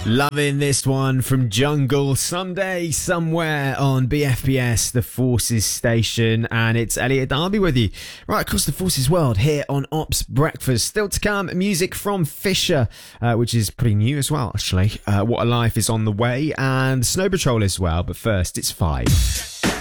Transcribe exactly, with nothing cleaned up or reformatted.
Loving this one from Jungle, Someday, Somewhere on B F B S, the Forces station, and it's Elliot Darby with you right across the Forces world here on Ops Breakfast. Still to come, music from Fisher, uh, which is pretty new as well, actually. Uh, What a Life is on the way, and Snow Patrol as well, but first, it's five.